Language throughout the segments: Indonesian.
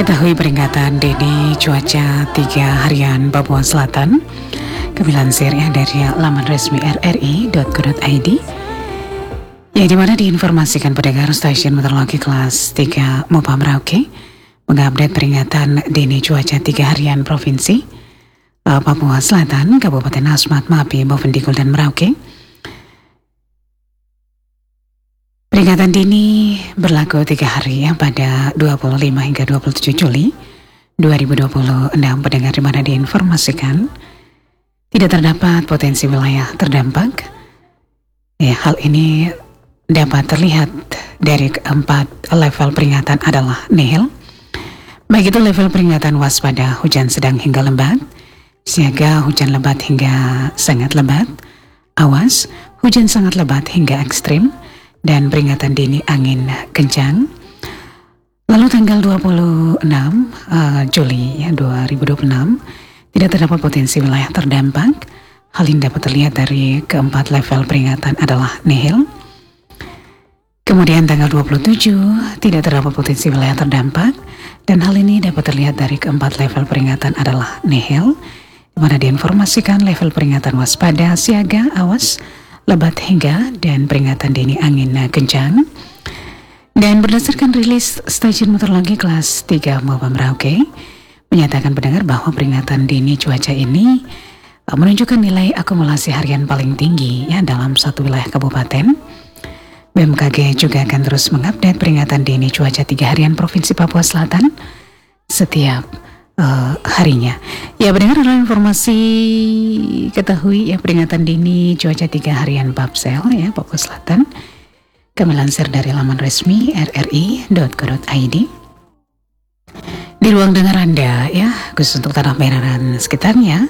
Ketahui peringatan dini cuaca 3 harian Papua Selatan. Kami lansir ya dari laman resmi rri.co.id, yang dimana diinformasikan pendengar stasiun meteorologi kelas 3 MOPA Merauke mengupdate peringatan dini cuaca 3 harian Provinsi Papua Selatan, Kabupaten Asmat, Mapi, Bovendigul, dan Merauke. Peringatan dini berlaku 3 hari ya, pada 25 hingga 27 Juli 2026. Pendengar di mana diinformasikan tidak terdapat potensi wilayah terdampak. Ya, hal ini dapat terlihat dari keempat level peringatan adalah nihil. Baik itu level peringatan waspada hujan sedang hingga lebat, siaga hujan lebat hingga sangat lebat, awas hujan sangat lebat hingga ekstrim, dan peringatan dini angin kencang. Lalu tanggal 26 Juli 2026 tidak terdapat potensi wilayah terdampak. Hal ini dapat terlihat dari keempat level peringatan adalah nihil. Kemudian tanggal 27 tidak terdapat potensi wilayah terdampak, dan hal ini dapat terlihat dari keempat level peringatan adalah nihil, di mana diinformasikan level peringatan waspada, siaga, awas, lebat hingga, dan peringatan dini angin kencang. Dan berdasarkan rilis stasiun meteorologi kelas 3 MOPA Merauke menyatakan pendengar bahwa peringatan dini cuaca ini menunjukkan nilai akumulasi harian paling tinggi ya dalam satu wilayah kabupaten. BMKG juga akan terus mengupdate peringatan dini cuaca 3 harian Provinsi Papua Selatan setiap harinya. Ya, pendengar, adalah informasi ketahui ya peringatan dini cuaca 3 harian Papsel ya Papua Selatan. Kami lansir dari laman resmi rri.co.id. Di ruang dengar Anda ya, khusus untuk Tanah Merah dan sekitarnya,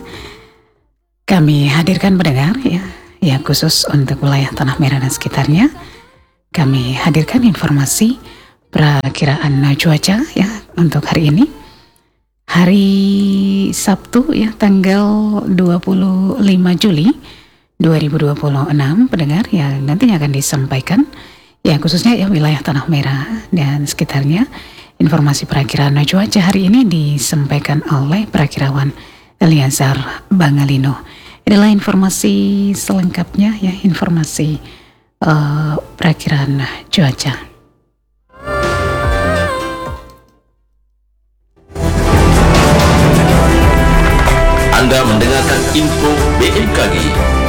kami hadirkan pendengar ya khusus untuk wilayah Tanah Merah dan sekitarnya. Kami hadirkan informasi perakiraan cuaca ya untuk hari ini. Hari Sabtu ya, tanggal 25 Juli 2026, pendengar, yang nantinya akan disampaikan ya khususnya ya wilayah Tanah Merah dan sekitarnya. Informasi perakiraan cuaca hari ini disampaikan oleh perakirawan Eliazar Bangalino. Inilah informasi selengkapnya ya, informasi perakiraan cuaca. Anda mendengarkan info BMKG.